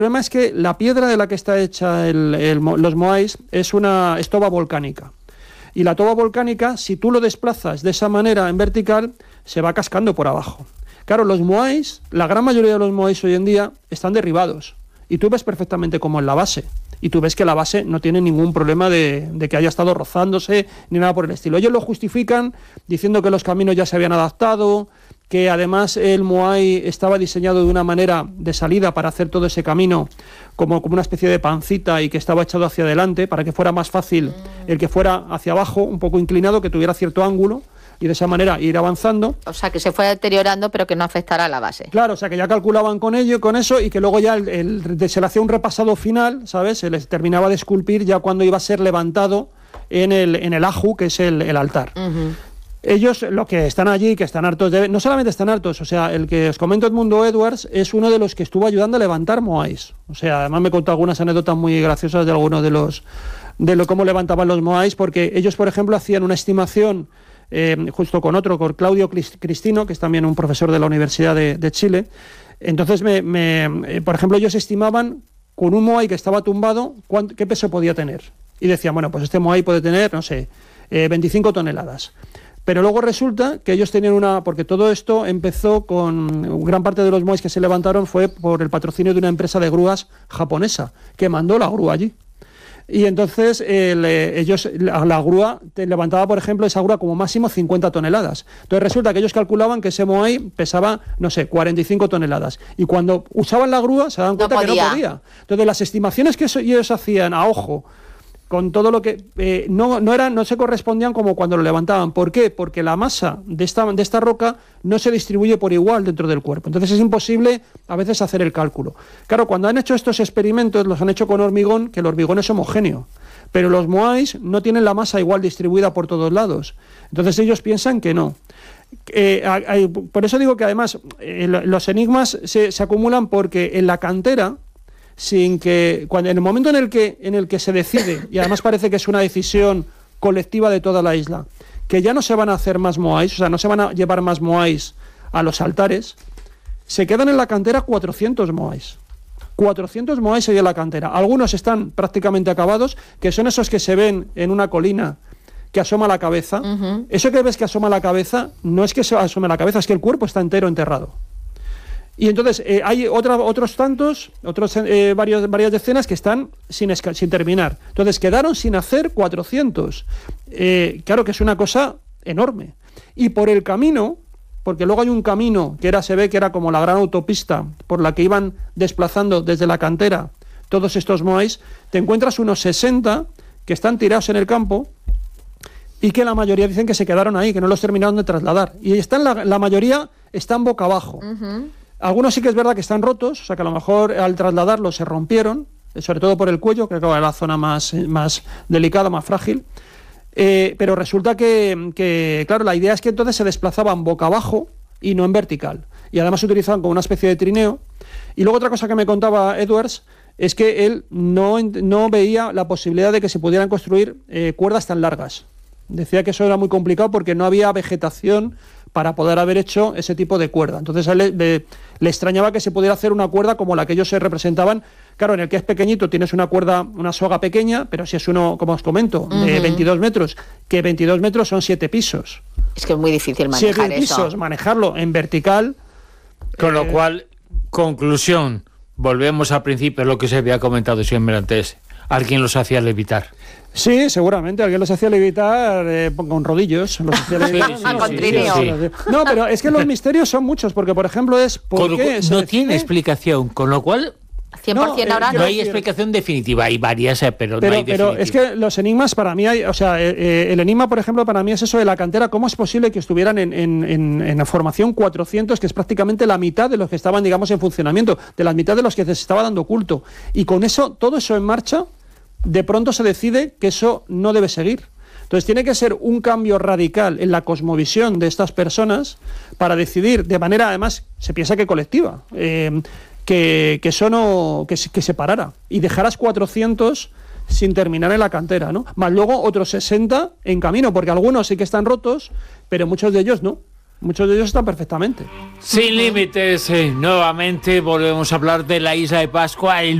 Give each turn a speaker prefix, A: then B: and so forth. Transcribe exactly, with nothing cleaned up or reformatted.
A: problema es que la piedra de la que está hecha el, el, los moais es una es toba volcánica. Y la toba volcánica, si tú lo desplazas de esa manera en vertical, se va cascando por abajo. Claro, los moais, la gran mayoría de los moais hoy en día están derribados. Y tú ves perfectamente cómo es la base. Y tú ves que la base no tiene ningún problema de, de que haya estado rozándose ni nada por el estilo. Ellos lo justifican diciendo que los caminos ya se habían adaptado, que además el moai estaba diseñado de una manera de salida para hacer todo ese camino como, como una especie de pancita y que estaba echado hacia adelante para que fuera más fácil el que fuera hacia abajo, un poco inclinado, que tuviera cierto ángulo y de esa manera ir avanzando.
B: O sea, que se fue deteriorando pero que no afectara a la base.
A: Claro, o sea, que ya calculaban con ello, con eso, y que luego ya el, el, se le hacía un repasado final, ¿sabes? Se les terminaba de esculpir ya cuando iba a ser levantado en el, en el aju, que es el, el altar. Uh-huh. Ellos, los que están allí, que están hartos de... No solamente están hartos, o sea, el que os comento, Edmundo Edwards, es uno de los que estuvo ayudando a levantar moais. O sea, además me contó algunas anécdotas muy graciosas de algunos de los... de lo cómo levantaban los moais, porque ellos, por ejemplo, hacían una estimación, eh, justo con otro, con Claudio Cristino, que es también un profesor de la Universidad de, de Chile. Entonces, me, me, eh, por ejemplo, ellos estimaban con un moai que estaba tumbado, ¿cuánto, qué peso podía tener? Y decían, bueno, pues este moai puede tener, no sé, eh, veinticinco toneladas. Pero luego resulta que ellos tenían una... Porque todo esto empezó con... Gran parte de los moais que se levantaron fue por el patrocinio de una empresa de grúas japonesa, que mandó la grúa allí. Y entonces el, eh, ellos, la, la grúa te levantaba, por ejemplo, esa grúa como máximo cincuenta toneladas. Entonces resulta que ellos calculaban que ese moai pesaba, no sé, cuarenta y cinco toneladas. Y cuando usaban la grúa se daban cuenta no que no podía. Entonces las estimaciones que eso, ellos hacían a ojo, con todo lo que eh, no, no, eran, no se correspondían como cuando lo levantaban. ¿Por qué? Porque la masa de esta, de esta roca no se distribuye por igual dentro del cuerpo. Entonces es imposible a veces hacer el cálculo. Claro, cuando han hecho estos experimentos, los han hecho con hormigón, que el hormigón es homogéneo. Pero los moais no tienen la masa igual distribuida por todos lados. Entonces ellos piensan que no. Eh, hay, por eso digo que además eh, los enigmas se, se acumulan porque en la cantera, sin que cuando en el momento en el que en el que se decide, y además parece que es una decisión colectiva de toda la isla, que ya no se van a hacer más moais, o sea, no se van a llevar más moais a los altares, se quedan en la cantera cuatrocientos moais. cuatrocientos moais hay en la cantera. Algunos están prácticamente acabados, que son esos que se ven en una colina que asoma la cabeza. Uh-huh. Eso que ves que asoma la cabeza, no es que se asome la cabeza, es que el cuerpo está entero enterrado. Y entonces eh, hay otra, otros tantos, otros eh, varios, varias decenas que están sin, esca- sin terminar. Entonces quedaron sin hacer cuatrocientos. Eh, claro que es una cosa enorme. Y por el camino, porque luego hay un camino que era, se ve que era como la gran autopista por la que iban desplazando desde la cantera todos estos moais, te encuentras unos sesenta que están tirados en el campo y que la mayoría dicen que se quedaron ahí, que no los terminaron de trasladar. Y están la, la mayoría están boca abajo. Uh-huh. Algunos sí que es verdad que están rotos, o sea que a lo mejor al trasladarlos se rompieron, sobre todo por el cuello, que era la zona más, más delicada, más frágil. Eh, pero resulta que, que, claro, la idea es que entonces se desplazaban boca abajo y no en vertical. Y además se utilizaban como una especie de trineo. Y luego otra cosa que me contaba Edwards es que él no, no veía la posibilidad de que se pudieran construir eh, cuerdas tan largas. Decía que eso era muy complicado porque no había vegetación para poder haber hecho ese tipo de cuerda. Entonces a él le, le, le extrañaba que se pudiera hacer una cuerda como la que ellos se representaban. Claro, en el que es pequeñito tienes una cuerda, una soga pequeña, pero si es uno, como os comento, uh-huh. de veintidós metros, que veintidós metros son siete pisos.
B: Es que es muy difícil manejar
A: siete
B: eso.
A: pisos, manejarlo en vertical.
C: Con
A: eh...
C: lo cual, conclusión, volvemos al principio, lo que se había comentado siempre antes. Alguien los hacía levitar.
A: Sí, seguramente, alguien los hacía levitar eh, con rodillos. Los hacía levitar.
B: Sí, sí, ah, con sí, trineo.
C: Sí, sí.
A: No, pero es que los misterios son muchos, porque por ejemplo es... ¿por
C: con
A: qué
C: no
A: se
C: tiene
A: decide?
C: explicación, con lo cual...
B: cien por ciento
A: no,
B: ahora
C: no
B: no.
C: hay explicación definitiva, hay varias, eh, pero,
A: pero
C: no hay
A: pero
C: definitiva.
A: es que los enigmas para mí hay, o sea, eh, eh, el enigma, por ejemplo, para mí es eso de la cantera. ¿Cómo es posible que estuvieran en, en, en, en la formación cuatrocientos, que es prácticamente la mitad de los que estaban, digamos, en funcionamiento, de la mitad de los que se estaba dando culto? Y con eso, todo eso en marcha, de pronto se decide que eso no debe seguir. Entonces tiene que ser un cambio radical en la cosmovisión de estas personas para decidir de manera, además, se piensa que colectiva, eh, que, que eso no, que, que se parara y dejaras cuatrocientos sin terminar en la cantera, ¿no? Más luego otros sesenta en camino, porque algunos sí que están rotos, pero muchos de ellos no. Muchos de ellos están perfectamente.
C: Sin límites, eh, nuevamente volvemos a hablar de la isla de Pascua. El